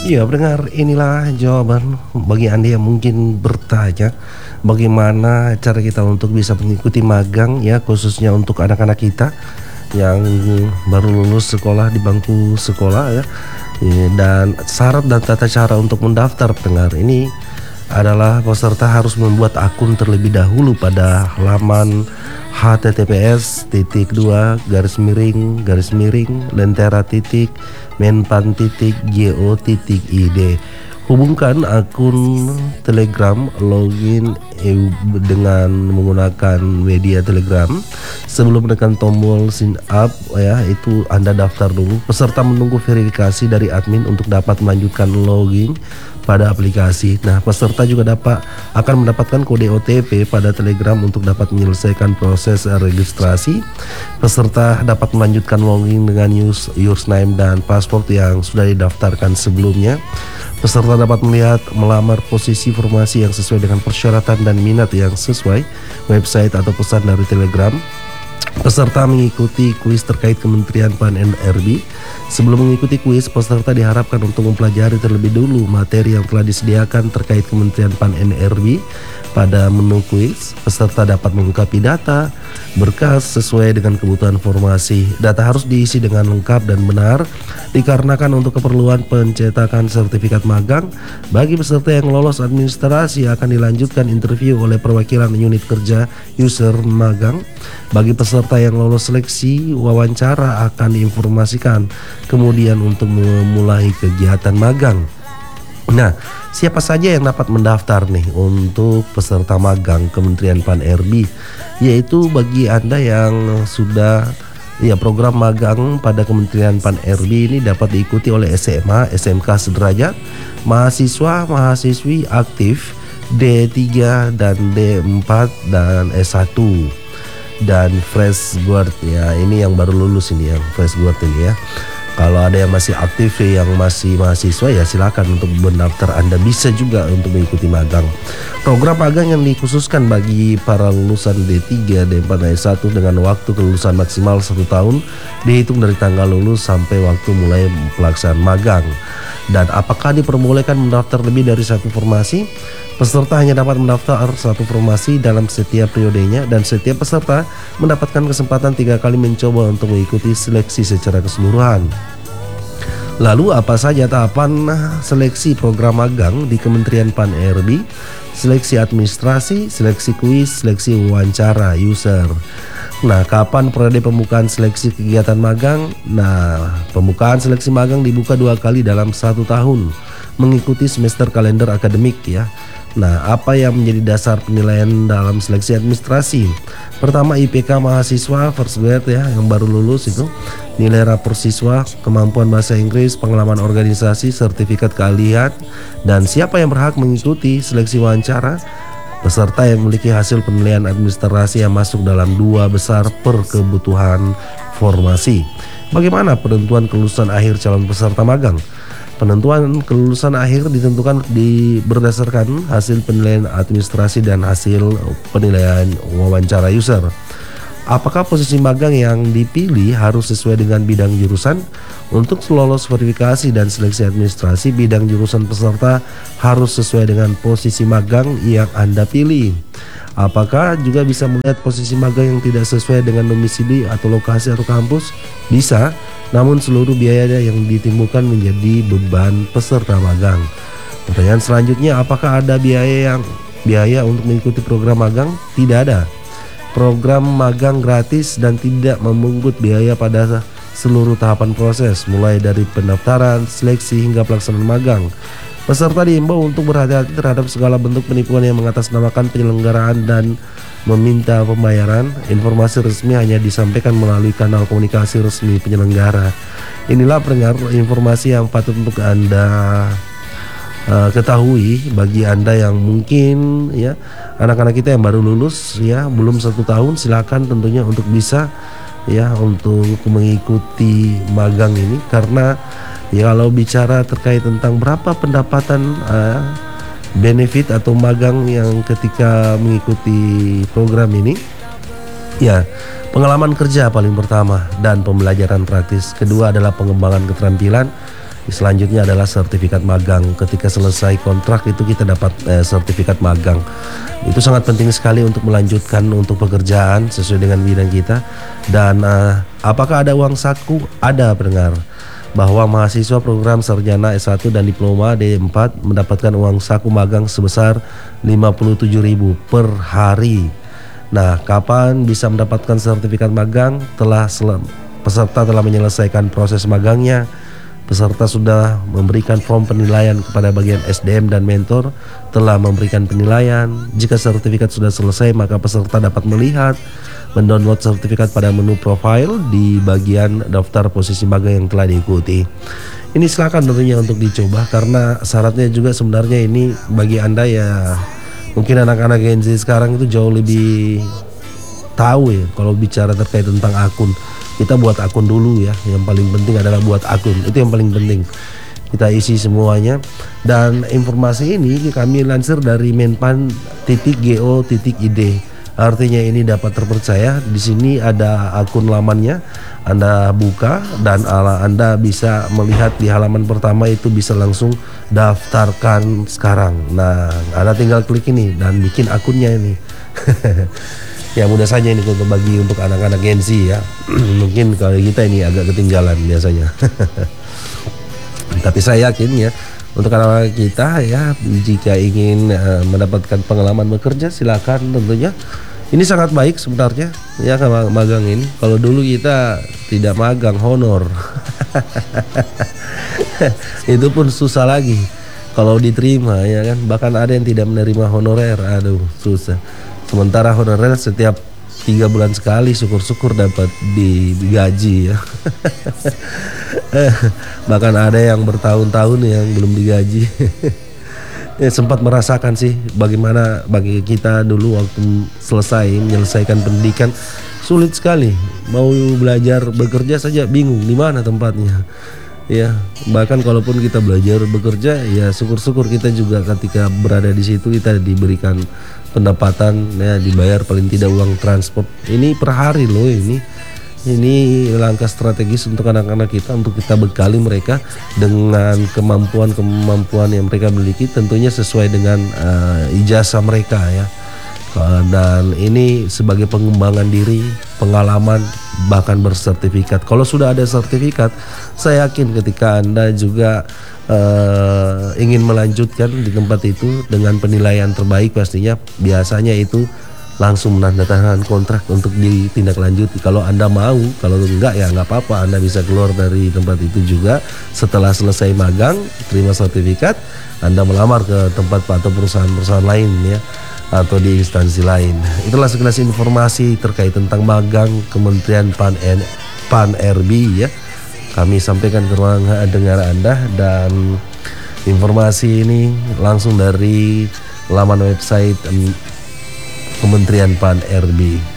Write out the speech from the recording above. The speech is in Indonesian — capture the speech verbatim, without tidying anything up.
Iya, pendengar, inilah jawaban bagi Anda yang mungkin bertanya bagaimana cara kita untuk bisa mengikuti magang ya, khususnya untuk anak-anak kita yang baru lulus sekolah di bangku sekolah ya. Ya, dan syarat dan tata cara untuk mendaftar, pendengar, ini adalah peserta harus membuat akun terlebih dahulu pada laman h t t p s titik dua garis miring garis miring lentera titik menpan titik go titik id. Hubungkan akun Telegram, login dengan menggunakan media Telegram. Sebelum menekan tombol sign up ya, itu Anda daftar dulu. Peserta menunggu verifikasi dari admin untuk dapat melanjutkan login pada aplikasi. Nah, peserta juga dapat akan mendapatkan kode O T P pada Telegram untuk dapat menyelesaikan proses registrasi. Peserta dapat melanjutkan login dengan use, username dan password yang sudah didaftarkan sebelumnya. Peserta dapat melihat melamar posisi formasi yang sesuai dengan persyaratan dan minat yang sesuai website atau pesan dari Telegram. Peserta mengikuti kuis terkait Kementerian P A N N R B. Sebelum mengikuti kuis, peserta diharapkan untuk mempelajari terlebih dulu materi yang telah disediakan terkait Kementerian P A N N R B. Pada menu kuis, peserta dapat melengkapi data berkas sesuai dengan kebutuhan formasi. Data harus diisi dengan lengkap dan benar, dikarenakan untuk keperluan pencetakan sertifikat magang. Bagi peserta yang lolos administrasi akan dilanjutkan interview oleh perwakilan unit kerja user magang. Bagi peserta yang lolos seleksi, wawancara akan diinformasikan kemudian untuk memulai kegiatan magang. Nah, siapa saja yang dapat mendaftar nih untuk peserta magang Kementerian P A N R B? Yaitu bagi Anda yang sudah ya program magang pada Kementerian P A N R B ini dapat diikuti oleh S M A, S M K sederajat, mahasiswa, mahasiswi aktif D tiga dan D empat dan S satu. Dan fresh grad ya, ini yang baru lulus ini, yang fresh grad ini ya. Kalau ada yang masih aktif yang masih mahasiswa ya silakan untuk mendaftar. Anda bisa juga untuk mengikuti magang. Program magang yang dikhususkan bagi para lulusan D tiga, D empat, dan S satu dengan waktu kelulusan maksimal satu tahun dihitung dari tanggal lulus sampai waktu mulai pelaksanaan magang. Dan apakah diperbolehkan mendaftar lebih dari satu formasi? Peserta hanya dapat mendaftar satu formasi dalam setiap periodenya, dan setiap peserta mendapatkan kesempatan tiga kali mencoba untuk mengikuti seleksi secara keseluruhan. Lalu apa saja tahapan seleksi program magang di Kementerian P A N R B? Seleksi administrasi, seleksi kuis, seleksi wawancara user. Nah, kapan periode pembukaan seleksi kegiatan magang? Nah, pembukaan seleksi magang dibuka dua kali dalam satu tahun, mengikuti semester kalender akademik ya. Nah, apa yang menjadi dasar penilaian dalam seleksi administrasi? Pertama, I P K mahasiswa first grade ya, yang baru lulus itu, nilai rapor siswa, kemampuan bahasa Inggris, pengalaman organisasi, sertifikat keahlian, dan siapa yang berhak mengikuti seleksi wawancara? Peserta yang memiliki hasil penilaian administrasi yang masuk dalam dua besar per kebutuhan formasi. Bagaimana penentuan kelulusan akhir calon peserta magang? Penentuan kelulusan akhir ditentukan di berdasarkan hasil penilaian administrasi dan hasil penilaian wawancara user. Apakah posisi magang yang dipilih harus sesuai dengan bidang jurusan? Untuk lolos verifikasi dan seleksi administrasi, bidang jurusan peserta harus sesuai dengan posisi magang yang Anda pilih. Apakah juga bisa melihat posisi magang yang tidak sesuai dengan domisili atau lokasi atau kampus? Bisa, namun seluruh biaya yang ditimbulkan menjadi beban peserta magang. Pertanyaan selanjutnya, apakah ada biaya yang biaya untuk mengikuti program magang? Tidak ada. Program magang gratis dan tidak memungut biaya pada seluruh tahapan proses, mulai dari pendaftaran, seleksi hingga pelaksanaan magang. Peserta diimbau untuk berhati-hati terhadap segala bentuk penipuan yang mengatasnamakan penyelenggaraan dan meminta pembayaran. Informasi resmi hanya disampaikan melalui kanal komunikasi resmi penyelenggara. Inilah pendengar informasi yang patut untuk Anda uh, ketahui bagi Anda yang mungkin ya anak-anak kita yang baru lulus ya, belum satu tahun, silakan tentunya untuk bisa ya untuk mengikuti magang ini, karena ya kalau bicara terkait tentang berapa pendapatan uh, benefit atau magang yang ketika mengikuti program ini, ya pengalaman kerja paling pertama dan pembelajaran praktis. Kedua adalah pengembangan keterampilan. Selanjutnya adalah sertifikat magang. Ketika selesai kontrak itu kita dapat eh, sertifikat magang. Itu sangat penting sekali untuk melanjutkan untuk pekerjaan sesuai dengan bidang kita. Dan eh, apakah ada uang saku? Ada, pendengar. Bahwa mahasiswa program sarjana S satu dan diploma D empat mendapatkan uang saku magang sebesar lima puluh tujuh ribu per hari. Nah, kapan bisa mendapatkan sertifikat magang? Telah peserta telah menyelesaikan proses magangnya. Peserta sudah memberikan form penilaian kepada bagian S D M dan mentor, telah memberikan penilaian. Jika sertifikat sudah selesai, maka peserta dapat melihat, mendownload sertifikat pada menu profile di bagian daftar posisi magang yang telah diikuti. Ini silakan tentunya untuk dicoba, karena syaratnya juga sebenarnya ini bagi Anda ya, mungkin anak-anak Gen Z sekarang itu jauh lebih tahu ya kalau bicara terkait tentang akun. Kita buat akun dulu ya, yang paling penting adalah buat akun, itu yang paling penting. Kita isi semuanya, dan informasi ini kami lansir dari menpan titik go titik id. Artinya ini dapat terpercaya. Di sini ada akun lamannya, Anda buka dan ala Anda bisa melihat di halaman pertama itu bisa langsung daftarkan sekarang. Nah, Anda tinggal klik ini dan bikin akunnya ini. Ya mudah saja ini untuk bagi untuk anak-anak Gen Z ya. Mungkin kalau kita ini agak ketinggalan biasanya. Tapi saya yakin ya, untuk anak-anak kita ya, jika ingin uh, mendapatkan pengalaman bekerja, silakan tentunya. Ini sangat baik sebenarnya ya, magang ini. Kalau dulu kita tidak magang, honor. Itu pun susah lagi kalau diterima ya kan. Bahkan ada yang tidak menerima honorer, aduh susah. Sementara honorer setiap tiga bulan sekali, syukur-syukur dapat digaji ya. Bahkan ada yang bertahun-tahun yang belum digaji. Ya, sempat merasakan sih bagaimana bagi kita dulu waktu selesai menyelesaikan pendidikan, sulit sekali. Mau belajar bekerja saja bingung di mana tempatnya. Ya, bahkan kalaupun kita belajar bekerja, ya syukur-syukur kita juga ketika berada di situ kita diberikan pendapatan, ya dibayar paling tidak uang transport. Ini per hari loh ini. Ini langkah strategis untuk anak-anak kita, untuk kita bekali mereka dengan kemampuan-kemampuan yang mereka miliki, tentunya sesuai dengan uh, ijazah mereka ya. Dan ini sebagai pengembangan diri, pengalaman, bahkan bersertifikat. Kalau sudah ada sertifikat, saya yakin ketika Anda juga uh, ingin melanjutkan di tempat itu dengan penilaian terbaik, pastinya biasanya itu langsung menandatangani kontrak untuk ditindaklanjuti. Kalau Anda mau, kalau enggak ya nggak apa-apa, Anda bisa keluar dari tempat itu juga. Setelah selesai magang, terima sertifikat, Anda melamar ke tempat atau perusahaan-perusahaan lain ya, atau di instansi lain. Itulah sekilas informasi terkait tentang magang Kementerian Pan Pan R B ya. Kami sampaikan ke ruang dengar Anda, dan informasi ini langsung dari laman website Kementerian Pan R B.